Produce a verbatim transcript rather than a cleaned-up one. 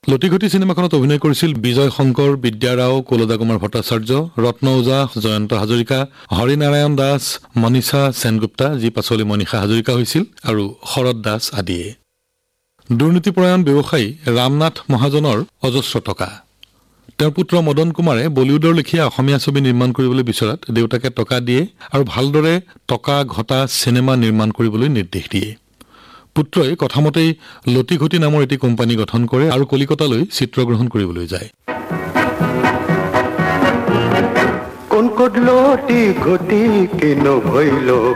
লতিঘটি চিনেমাখনত অভিনয় কৰিছিল বিজয় শংকৰ, বিদ্যা ৰাও, কলদা কুমাৰ ভট্টাচাৰ্য, ৰত্ন ওজা, জয়ন্ত হাজৰিকা, হৰিনাৰায়ণ দাস, মনীষা সেনগুপ্তা যি পাছলৈ মনীষা হাজৰিকা হৈছিল আৰু শৰৎ দাস আদিয়ে। দুৰ্নীতিপৰায়ণ ব্যৱসায়ী ৰামনাথ মহাজনৰ অজস্ৰ টকা। তেওঁৰ পুত্ৰ মদন কুমাৰে বলিউডৰ লেখীয়া অসমীয়া ছবি নিৰ্মাণ কৰিবলৈ বিচৰাত দেউতাকে টকা দিয়ে আৰু ভালদৰে টকা ঘটা চিনেমা নিৰ্মাণ কৰিবলৈ নিৰ্দেশ দিয়ে। পুত্ৰই কথামতেই লতিঘটি নামৰ এটি কোম্পানী গঠন কৰে আৰু কলিকতালৈ চিত্ৰগ্ৰহণ কৰিবলৈ যায়। কোন কত লটি ঘটি কেন ভইল